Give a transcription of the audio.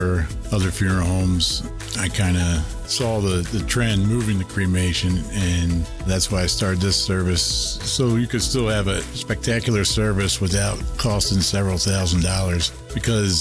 or other funeral homes. I kind of saw the trend moving to cremation, and that's why I started this service, so you could still have a spectacular service without costing several $1,000s, because